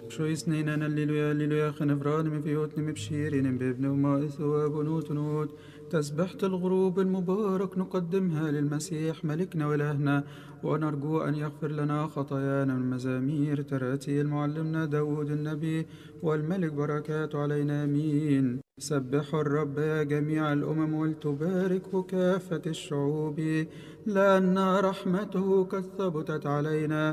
شو يسنينا الليلويا الليلويا خنفران من فيوتن مبشيرين بابن وما إثوى بنوت نوت. تسبحة الغروب المبارك نقدمها للمسيح ملكنا وإلهنا، ونرجو أن يغفر لنا خطايانا من مزامير تراتيل معلمنا داود النبي، والملك بركات علينا آمين. سبحوا الرب يا جميع الأمم ولتباركه كافة الشعوب، لأن رحمته قد ثبتت علينا.